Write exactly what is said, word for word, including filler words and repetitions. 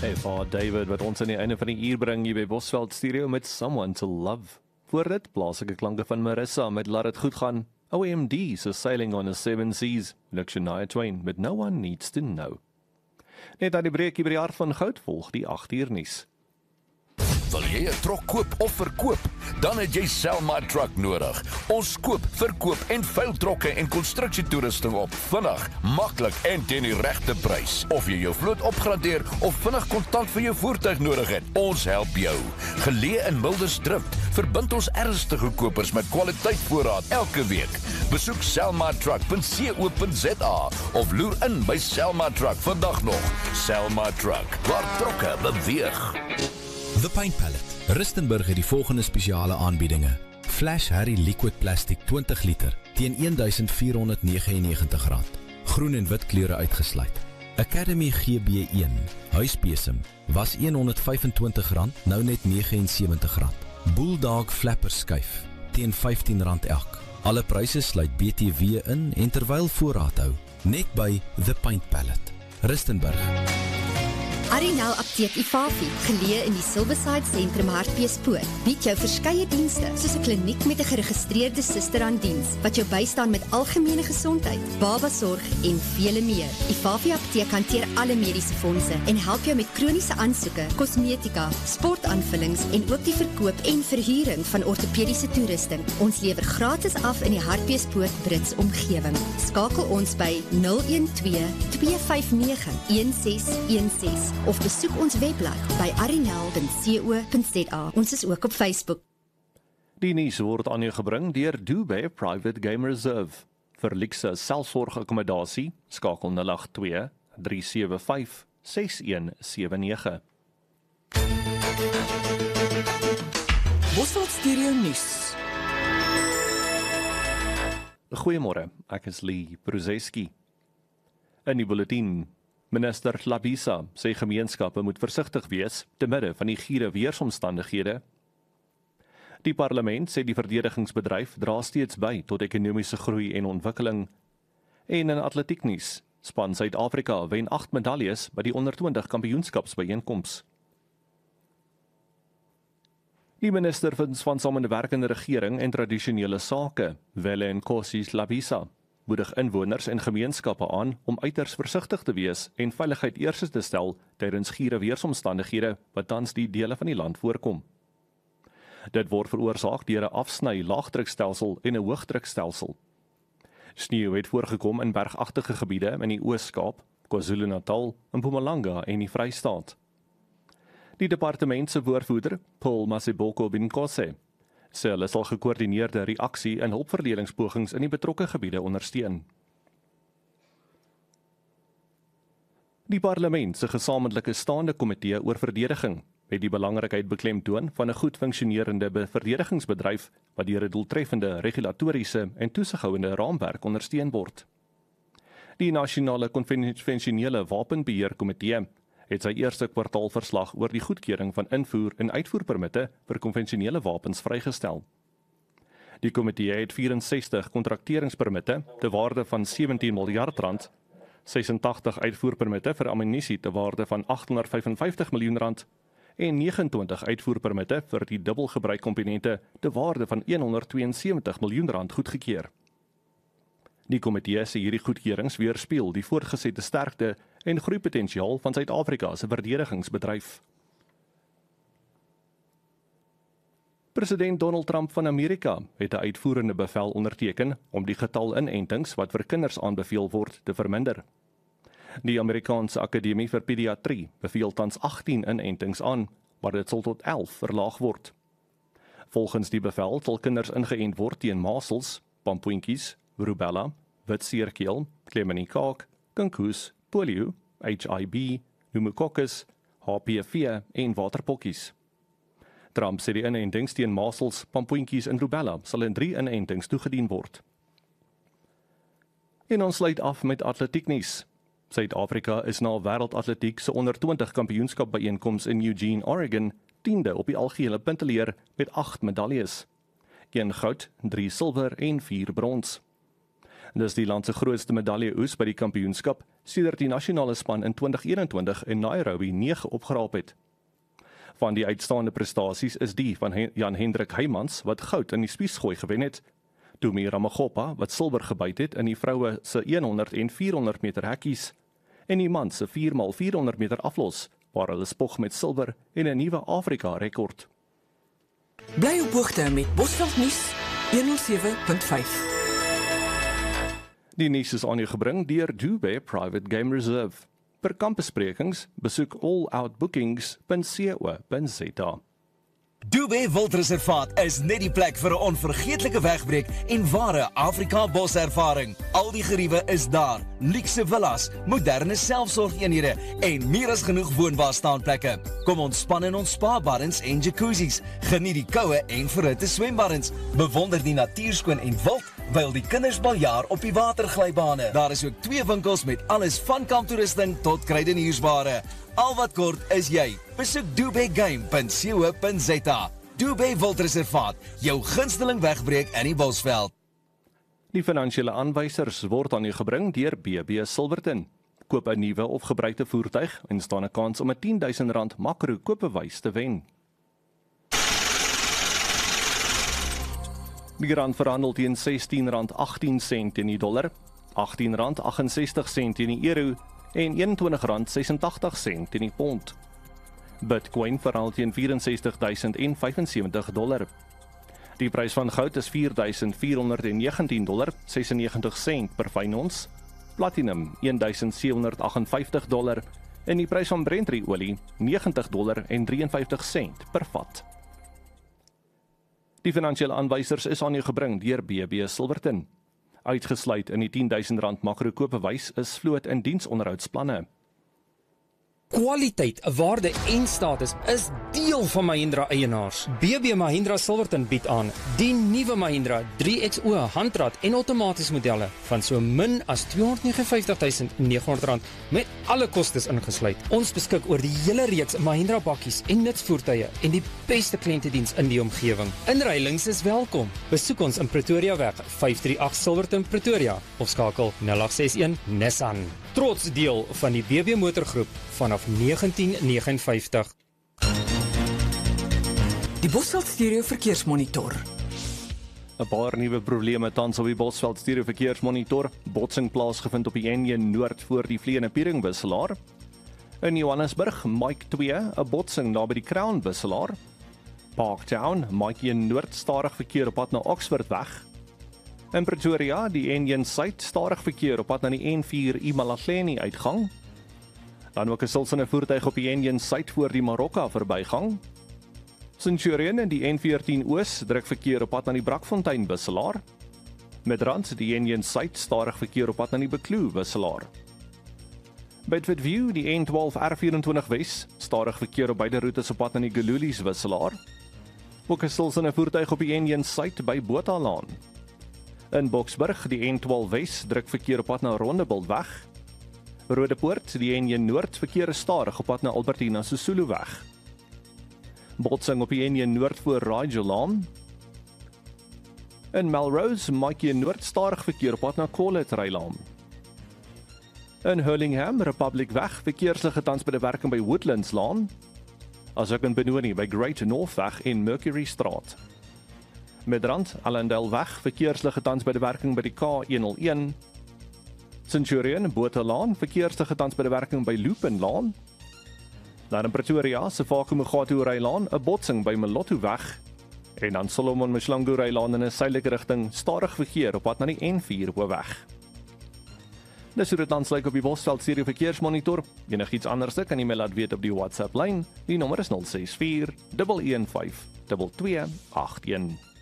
Eva David wat ons aan die einde van die uur bring hier by Bosveld Stereo met Someone to Love. Voor dit plaaslike klanke van Marissa met Laat het goed gaan. O M D so Sailing on the Seven Seas. Shania Twain met No One Needs to Know. Net aan die breek hier by die hart van goud volg die agt uur nuus. Wil jy 'n trok koop of verkoop? Dan het jy Selma Truck nodig. Ons koop, verkoop en veil trokke en konstruksietoerusting op. Vinnig, maklik en teen die regte prys. Of jy jou vloot opgradeer of vinnig kontant vir jou voertuig nodig het, ons help jou. Geleë in Mildersdrift, verbind ons ernstige kopers met kwaliteitvoorraad elke week. Besoek selma truck punt co punt za of loer in by Selma Truck vandag nog. Selma Truck, waar trokke beweeg. The Paint Palette. Rustenburg het die volgende spesiale aanbiedinge. Flash Harry Liquid Plastic twintig liter teen een duisend vier honderd negenennegentig rand. Groen en wit kleure uitgesluit. Academy G B een huisbesem was honderd vyfentwintig rand, nou net negenensewentig rand. Bulldog Flapper skuif teen vyftien rand elk. Alle pryse sluit B T W in en terwyl voorraad hou. Net by The Paint Palette. Rustenburg. Arinel Apteek Ifafi, geleë in die Silverside Sentrum Hartbeespoort, bied jou verskeie dienste, soos 'n kliniek met 'n geregistreerde suster aan diens, wat jou bystaan met algemene gesondheid, babasorg en vele meer. Ifafi Apteek hanteer alle mediese fondse en help jou met kroniese aansoeke, kosmetika, sportaanvullings en ook die verkoop en verhuuring van ortopediese toerusting. Ons lewer gratis af in die Hartbeespoort Brits omgewing. Skakel ons by nul een twee, twee vyf nege, een ses een ses of besoek ons webblad by arinel punt co punt za. Ons is ook op Facebook. Die nuus word aan jou gebring deur Dubai Private Game Reserve. Vir luukse selfsorgakkommodasie skakel nul agt twee, drie sewe vyf, ses een sewe nege. Bosveld Stereo nuus. Goeiemôre, ek is Lee Bruzeski. In die bulletin. Minister Labisa sê gemeenskappe moet versigtig wees te midde van die giere weeromstandighede. Die parlement sê die verdedigingsbedryf dra steeds by tot ekonomiese groei en ontwikkeling. En in atletieknuus, span Suid-Afrika wen agt medaljes by die onder twintig kampioenskapsbyeenkoms. Die minister van Samewerkende Regering en Tradisionele Sake, Wellenkosi Labisa, moedig inwoners en gemeenskappe aan om uiters versigtig te wees en veiligheid eers te stel tydens giere weeromstandighede wat tans die dele van die land voorkom. Dit word veroorsaak deur 'n afsny laagdrukstelsel en 'n hoogdrukstelsel. Sneeu het voorgekom in bergagtige gebiede in die Oos-Kaap, KwaZulu-Natal, Mpumalanga en die Vrystaat. Die departement se woordvoerder, Paul Masiboko Binkose, sê hulle sal gekoördineerde reaksie en hulpverleningspogings in die betrokke gebiede ondersteun. Die parlement se gesamentlike staande komitee oor verdediging het die belangrikheid beklemtoon van 'n goed funksionerende verdedigingsbedryf wat deur 'n doeltreffende regulatoriese en toesighoudende raamwerk ondersteun word. Die nasionale konvensionele wapenbeheerkomitee het sy eerste kwartaalverslag oor die goedkeuring van invoer- en uitvoerpermitte vir konvensionele wapens vrygestel. Die komitee het vyf-en-sestig kontrakteringspermitte te waarde van sewentien miljard rand, sesentagtig uitvoerpermitte vir ammunisie te waarde van agthonderd vyfenvyftig miljoen rand en negenentwintig uitvoerpermitte vir die dubbelgebruikkomponente te waarde van honderd tweeënsewentig miljoen rand goedgekeur. Die komitee sê hierdie goedkeurings weerspieël die voortgesette sterkte en groeipotensiaal van Suid-Afrika se verdedigingsbedryf. President Donald Trump van Amerika het 'n uitvoerende bevel onderteken om die getal inentings wat vir kinders aanbeveel word te verminder. Die Amerikaanse Akademie vir Pediatrie beveel tans agttien inentings aan, maar dit sal tot elf verlaag word. Volgens die bevel sal kinders ingeënt word teen masels, pampoentjies, rubella, witseerkeel, klemmenikaak, kinkoes, polio, H I V, pneumokokus, H P V en waterpokkies. Trump sê die inentings teen masels, pampoentjies en rubella sal in drie inentings toegedien word. En ons sluit af met atletieknuus. Suid-Afrika is na wêreldatletiek se onder twintig kampioenskap byeenkoms in Eugene, Oregon, tiende op die algehele punteleer met agt medaljes. een goud, drie silwer en vier brons. Dis die land se grootste medalje-oes by die kampioenskap, sedert die nasionale span in twintig eenentwintig in Nairobi nege opgeraap het. Van die uitstaande prestasies is die van Jan Hendrik Heymans wat goud in die spiesgooi gewen het, Tumi Ramagopa wat silwer gebyt het in die vroue se honderd en vierhonderd meter hekkies, en die man se vier mal vierhonderd meter aflos, waar hulle spog met silwer en 'n nuwe Afrika rekord. Bly op hoogte met Bosveld Nuus honderd sewe punt vyf. Die nuus is aan jou gebring deur Dubé Private Game Reserve. Per kampbesprekings besoek all out bookings punt co punt za. Dubé Wildreservaat is net die plek vir 'n onvergeetlike wegbreek en ware Afrika boservaring. Al die geriewe is daar, luukse villas, moderne selfsorgeenhede en meer as genoeg woonbare staanplekke. Kom ontspan in ons spa-baddens en jacuzzis, geniet die koue en verhitte swembaddens, bewonder die natuurskoon en wild, wyl die kinders baljaar op die waterglybane. Daar is ook twee winkels met alles van kamptoerusting tot kruideniersware. Al wat kort is jy. Besoek dubé game punt co punt za. Dubé Wildreservaat, jou gunsteling wegbreek in die Bosveld. Die finansiële aanwysers word aan u gebring deur B B Silverton. Koop 'n nuwe of gebruikte voertuig en staan 'n kans om 'n tien duisend rand makro koopbewys te wen. Die rand verhandel teen sestien rand agtien sent teen die dollar, agtien rand agt en sestig sent teen die euro en eenentwintig rand ses en agtig sent teen die pond. Bitcoin verhandel teen vyf en ses duisend vyf en sewentig dollar. Die prys van goud is vier duisend vier honderd en negentien dollar sesennegentig sent per fyn ons, platinum een duisend sewe honderd agt en vyftig dollar en die prys van Brent-olie negentig dollar en vyf drie nul sent per vat. Die finansiële aanwysers is aan u gebring deur B B Silverton. Uitgesluit in die tien duisend rand makro koopbewys is vloot en diensonderhoudsplanne. Kwaliteit, waarde en status is deel van Mahindra eienaars. B B Mahindra Silverton bied aan die nuwe Mahindra drie X O handrat en outomaties modelle van so min as tweehonderd negenenvyftig duisend nege honderd rand met alle kostes ingesluit. Ons beskik oor die hele reeks Mahindra bakkies en nutsvoertuie en die beste kliëntediens in die omgewing. Inruilings is welkom. Besoek ons in Pretoria weg vyf drie agt Silverton Pretoria of skakel nul agt ses een Nissan. Trots deel van die B B Motorgroep vanaf negentien negenenvyftig. Die Bosveld Stereo Verkeersmonitor. 'n Paar nuwe probleme tans op die Bosveld Stereo Verkeersmonitor. Botsing plaasgevind op die N een Noord voor die Vleene Piering wisselaar. In Johannesburg, Mike twee, 'n botsing naby die Crown wisselaar. Parktown, Mike een Noord stadig verkeer op pad na Oxford weg. In Pretoria, die N een Suid stadig verkeer op pad na die N vier Imalahleni uitgang. Dan ook 'n silsende voertuig op die N een Suid voor die Marokka verbygang. Centurion en die N veertien Oos druk verkeer op pad na die Brakfontein wisselaar. Midrand, die N een Suid stadig verkeer op pad na die Bekloo wisselaar. Bedford View, die N twaalf R vyf Wes stadig verkeer op beide roetes op pad na die Gululies wisselaar. Ook 'n silsende voertuig op die N een Suid by Bothalaan. In Boksburg, die N twaalf Wes druk verkeer op pad na Rondebultweg. Rodepoort, die N een Noord verkeer is stadig op pad na Albertina Sisuluweg. Botsing op die N een Noord voor Rajalaan. In Melrose, Mike een Noord stadig verkeer op pad na Colletreilaan. In Hurlingham, Republic Weg, verkeerslige tans by die werking by Woodlands Laan. Asook in Benoni by Great North Weg en Mercury Straat. Midrand, Allendale Weg, verkeerslige tans by die werking by die K honderdeen. Centurion, Bothalaan, verkeerslige tans by die werking by Lupin Laan. Dan in Pretoria, Sefako Mogatu Rylaan, 'n botsing by Malotto Weg. En dan Solomon Mshlangu Rylaan in 'n suidelike rigting, stadig verkeer op pad na die N vier Hoofweg. Dis hoe dit tans lyk op die Bosveld Stereo Verkeersmonitor. Enigiets anders kan jy my laat weet op die WhatsApp lyn. Die nommer is nul ses vier een een vyf twee twee agt een.